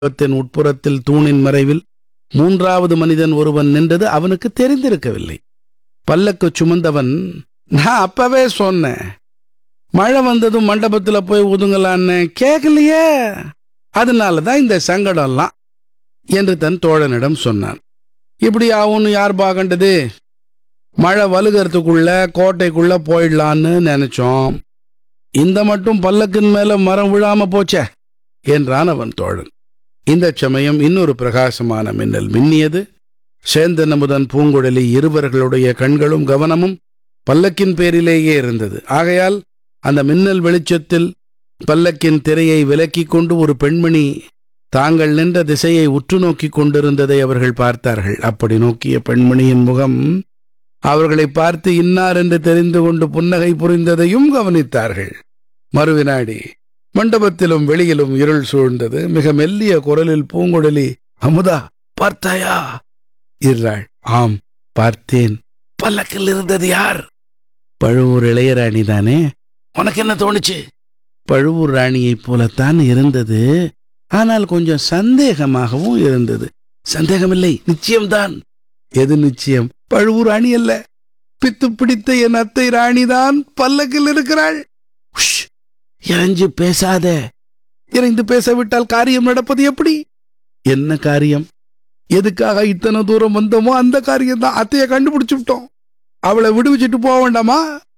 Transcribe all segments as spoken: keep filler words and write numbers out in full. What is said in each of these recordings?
மண்டபத்தின் உட்புறத்தில் தூணின் மறைவில் மூன்றாவது மனிதன் ஒருவன் நின்றது அவனுக்கு தெரிந்திருக்கவில்லை. பல்லக்கு சுமந்தவன், நான் அப்பவே சொன்னேன், மழை வந்ததும் மண்டபத்துல போய் ஒதுங்கலான்னு, கேட்கலையே, அதனாலதான் இந்த சங்கடம்லாம் என்று தன் தோழனிடம் சொன்னான். இப்படி ஆகும்னு யார் பார்க்கண்டது? மழை வலுகிறதுக்குள்ள கோட்டைக்குள்ள போயிடலான்னு நினைச்சோம். இந்த மட்டும் பல்லக்கின் மேல மரம் விழாம போச்சே என்றான் அவன் தோழன். இந்த சமயம் இன்னொரு பிரகாசமான மின்னல் மின்னியது. சேந்தன் அமுதன் பூங்குழலி இருவர்களுடைய கண்களும் கவனமும் பல்லக்கின் பேரிலேயே இருந்தது. ஆகையால் அந்த மின்னல் வெளிச்சத்தில் பல்லக்கின் திரையை விலக்கிக் கொண்டு ஒரு பெண்மணி தாங்கள் நின்ற திசையை உற்று நோக்கிக் கொண்டிருந்ததை அவர்கள் பார்த்தார்கள். அப்படி நோக்கிய பெண்மணியின் முகம் அவர்களை பார்த்து இன்னார் என்று தெரிந்து கொண்டு புன்னகை புரிந்ததையும் கவனித்தார்கள். மறுவினாடி மண்டபத்திலும் வெளியிலும் இருள் சூழ்ந்தது. மிக மெல்லிய குரலில் பூங்குழலி, அமுதா பார்த்தாயா என்றாள். ஆம், பார்த்தேன். பல்லக்கில் இருந்தது யார்? பழுவூர் இளையராணி தானே? உனக்கு என்ன தோணுச்சு? பழுவூர் ராணியைப் போலத்தான் இருந்தது. ஆனால் கொஞ்சம் சந்தேகமாகவும் இருந்தது. சந்தேகமில்லை, நிச்சயம்தான். எது நிச்சயம்? பழுவூர் ராணி அல்ல, பித்து பிடித்த என் அத்தை ராணிதான் பல்லக்கில் இருக்கிறாள். இறைஞ்சு பேசாத. இறைந்து பேசவிட்டால் காரியம் நடப்பது எப்படி? என்ன காரியம்? எதுக்காக இத்தனை தூரம் வந்தோமோ அந்த காரியம் தான். அத்தைய கண்டுபிடிச்சு விட்டோம். அவளை விடுவிச்சிட்டு போக வேண்டாமா?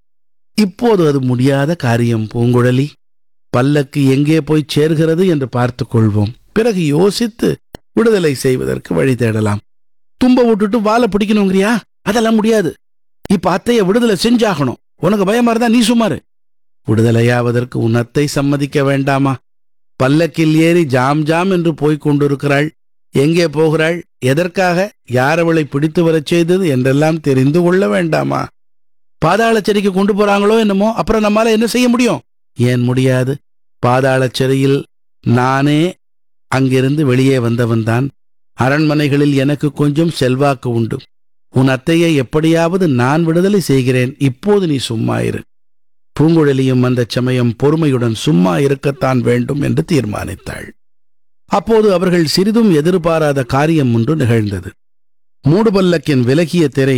இப்போது அது முடியாத காரியம் பூங்குழலி. பல்லக்கு எங்கே போய் சேர்கிறது என்று பார்த்துக் கொள்வோம். பிறகு யோசித்து விடுதலை செய்வதற்கு வழி தேடலாம். தும்ப விட்டுட்டு வாழை பிடிக்கணுங்கிறியா? அதெல்லாம் முடியாது. இப்ப அத்தைய விடுதலை செஞ்சாகணும். உனக்கு பயமா இருந்தா நீ சுமாரு. விடுதலையாவதற்கு உன் அத்தை சம்மதிக்க வேண்டாமா? பல்லக்கில் ஏறி ஜாம் ஜாம் என்று போய்க் கொண்டிருக்கிறாள். எங்கே போகிறாள்? எதற்காக? யார் அவளை பிடித்து வரச் செய்தது என்றெல்லாம் தெரிந்து கொள்ள வேண்டாமா? பாதாள சிறைக்கு கொண்டு போறாங்களோ என்னமோ, அப்புறம் நம்மால என்ன செய்ய முடியும்? ஏன் முடியாது? பாதாள சிறையில் நானே அங்கிருந்து வெளியே வந்தவன்தான். அரண்மனைகளில் எனக்கு கொஞ்சம் செல்வாக்கு உண்டு. உன் அத்தையை எப்படியாவது நான் விடுதலை செய்கிறேன். இப்போது நீ சும்மா இரு. பூங்குழலியும் அந்த சமயம் பொறுமையுடன் சும்மா இருக்கத்தான் வேண்டும் என்று தீர்மானித்தாள். அப்போது அவர்கள் சிறிதும் எதிர்பாராத காரியம் ஒன்று நிகழ்ந்தது. மூடுபல்லக்கின் விலகிய திரை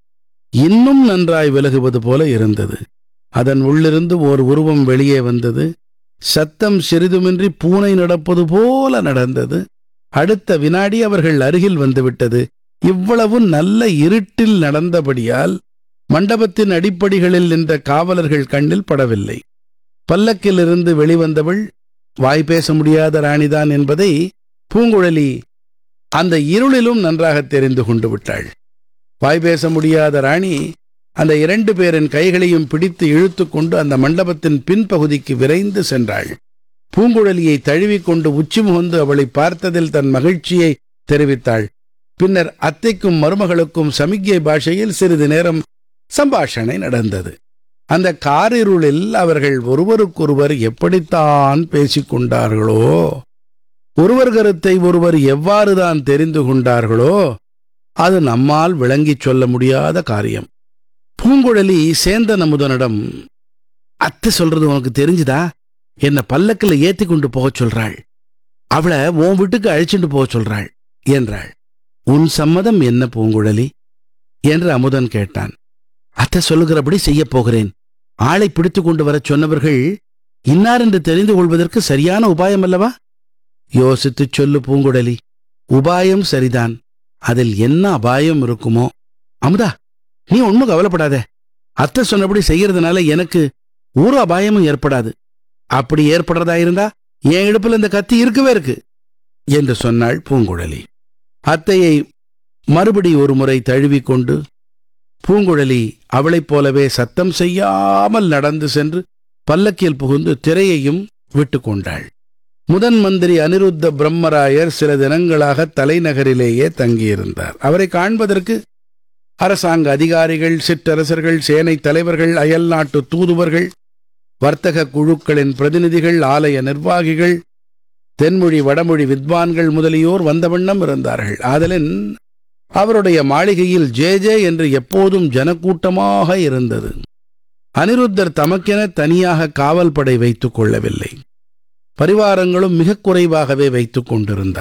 இன்னும் நன்றாய் விலகுவது போல இருந்தது. அதன் உள்ளிருந்து ஓர் உருவம் வெளியே வந்தது. சத்தம் சிறிதுமின்றி பூனை நடப்பது போல நடந்தது. அடுத்த வினாடி அவர்கள் அருகில் வந்துவிட்டது. இவ்வளவு நல்ல இருட்டில் நடந்தபடியால் மண்டபத்தின் அடிப்படிகளில் நின்ற காவலர்கள் கண்ணில் படவில்லை. பல்லக்கிலிருந்து வெளிவந்தவள் வாய் பேச முடியாத ராணிதான் என்பதை பூங்குழலி அந்த இருளிலும் நன்றாக தெரிந்து கொண்டு விட்டாள். வாய் பேச முடியாத ராணி அந்த இரண்டு பேரின் கைகளையும் பிடித்து இழுத்து கொண்டு அந்த மண்டபத்தின் பின்பகுதிக்கு விரைந்து சென்றாள். பூங்குழலியை தழுவிக்கொண்டு உச்சி முகந்து அவளை பார்த்ததில் தன் மகிழ்ச்சியை தெரிவித்தாள். பின்னர் அத்தைக்கும் மருமகளுக்கும் சமிக்ஞை பாஷையில் சிறிது நேரம் சம்பாஷணை நடந்தது. அந்த காரிருளில் அவர்கள் ஒருவருக்கொருவர் எப்படித்தான் பேசிக்கொண்டார்களோ, ஒருவர் கருத்தை ஒருவர் எவ்வாறுதான் தெரிந்து கொண்டார்களோ, அது நம்மால் விளங்கிச் சொல்ல முடியாத காரியம். பூங்குழலி சேந்தன் அமுதனிடம், அத்தை சொல்றது உனக்கு தெரிஞ்சுதா? என்ன பல்லக்கில் ஏத்தி கொண்டு போக சொல்றாள். அவளை உன் வீட்டுக்கு அழிச்சுட்டு போக சொல்றாள் என்றாள். உன் சம்மதம் என்ன பூங்குழலி என்று அமுதன் கேட்டான். அத்தை சொல்லுகிறபடி செய்ய போகிறேன். ஆளை பிடித்து கொண்டு வரச் சொன்னவர்கள் இன்னார் என்று தெரிந்து கொள்வதற்கு சரியான உபாயம் அல்லவா? யோசித்துச் சொல்லு பூங்குழலி. உபாயம் சரிதான், அதில் என்ன அபாயம் இருக்குமோ? அமுதா, நீ ஒன்னும் கவலைப்படாத. அத்தை சொன்னபடி செய்யறதுனால எனக்கு ஒரு அபாயமும் ஏற்படாது. அப்படி ஏற்படுறதா இருந்தா என் இடுப்புல இந்த கத்தி இருக்கவே இருக்கு என்று சொன்னாள் பூங்குழலி. அத்தையை மறுபடி ஒரு முறை தழுவிக்கொண்டு பூங்குழலி அவளைப் போலவே சத்தம் செய்யாமல் நடந்து சென்று பல்லக்கில் புகுந்து திரையையும் விட்டு கொண்டாள். முதன் மந்திரி அனிருத்த பிரம்மராயர் சில தினங்களாக தலைநகரிலேயே தங்கியிருந்தார். அவரை காண்பதற்கு அரசாங்க அதிகாரிகள், சிற்றரசர்கள், சேனை தலைவர்கள், அயல் நாட்டு தூதுவர்கள், வர்த்தக குழுக்களின் பிரதிநிதிகள், ஆலய நிர்வாகிகள், தென்மொழி வடமொழி வித்வான்கள் முதலியோர் வந்த வண்ணம் இருந்தார்கள். ஆதலின் அவருடைய மாளிகையில் ஜே ஜே என்று எப்போதும் ஜனக்கூட்டமாக இருந்தது. அனிருத்தர் தமக்கென தனியாக காவல் படை வைத்துக் கொள்ளவில்லை. பரிவாரங்களும் மிக குறைவாகவே வைத்துக் கொண்டிருந்தார்.